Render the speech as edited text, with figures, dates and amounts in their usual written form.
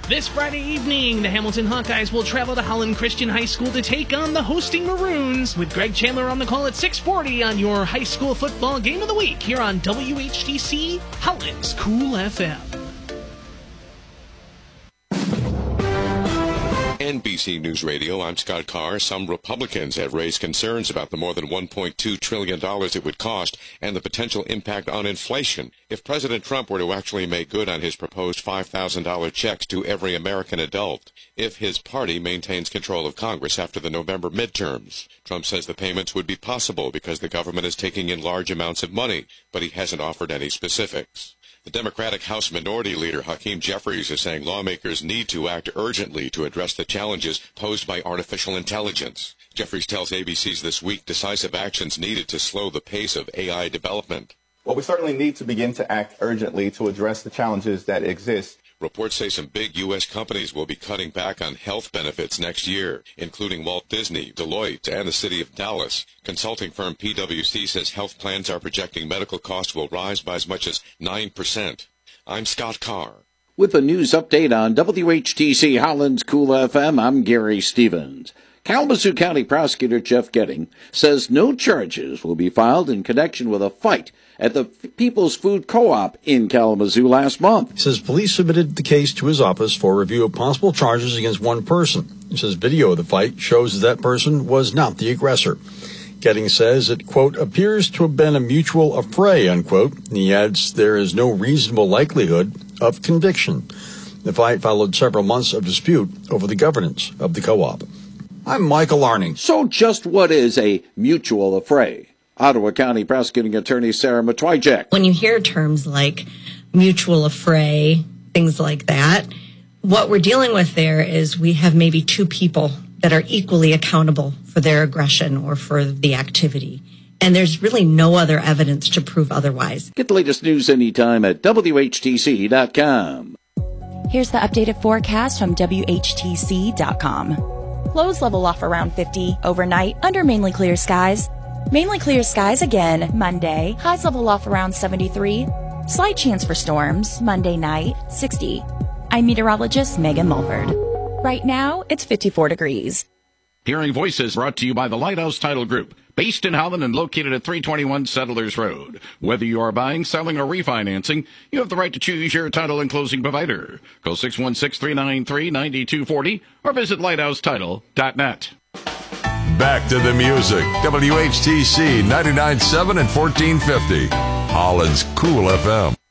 This Friday evening, the Hamilton Hawkeyes will travel to Holland Christian High School to take on the hosting Maroons, with Greg Chandler on the call at 6:40 on your high school football game of the week here on WHTC, Holland's Cool FM. NBC News Radio, I'm Scott Carr. Some Republicans have raised concerns about the more than $1.2 trillion it would cost and the potential impact on inflation if President Trump were to actually make good on his proposed $5,000 checks to every American adult, if his party maintains control of Congress after the November midterms. Trump says the payments would be possible because the government is taking in large amounts of money, but he hasn't offered any specifics. The Democratic House Minority Leader Hakeem Jeffries is saying lawmakers need to act urgently to address the challenges posed by artificial intelligence. Jeffries tells ABC's This Week decisive actions needed to slow the pace of AI development. Well, we certainly need to begin to act urgently to address the challenges that exist. Reports say some big U.S. companies will be cutting back on health benefits next year, including Walt Disney, Deloitte, and the city of Dallas. Consulting firm PwC says health plans are projecting medical costs will rise by as much as 9%. I'm Scott Carr. With a news update on WHTC Holland's Cool FM, I'm Gary Stevens. Kalamazoo County Prosecutor Jeff Getting says no charges will be filed in connection with a fight at the People's Food Co-op in Kalamazoo last month. He says police submitted the case to his office for review of possible charges against one person. He says video of the fight shows that person was not the aggressor. Getting says it, quote, appears to have been a mutual affray, unquote. And he adds there is no reasonable likelihood of conviction. The fight followed several months of dispute over the governance of the co-op. I'm Michael Arning. So just what is a mutual affray? Ottawa County Prosecuting Attorney Sarah Matwijak. When you hear terms like mutual affray, things like that, what we're dealing with there is we have maybe two people that are equally accountable for their aggression or for the activity. And there's really no other evidence to prove otherwise. Get the latest news anytime at WHTC.com. Here's the updated forecast from WHTC.com. Lows level off around 50 overnight under mainly clear skies. Mainly clear skies again Monday. Highs level off around 73. Slight chance for storms Monday night, 60. I'm meteorologist Megan Mulford. Right now, it's 54 degrees. Hearing Voices brought to you by the Lighthouse Title Group, based in Holland and located at 321 Settlers Road. Whether you are buying, selling, or refinancing, you have the right to choose your title and closing provider. Call 616-393-9240 or visit lighthousetitle.net. Back to the music. WHTC 99.7 and 1450. Holland's Cool FM.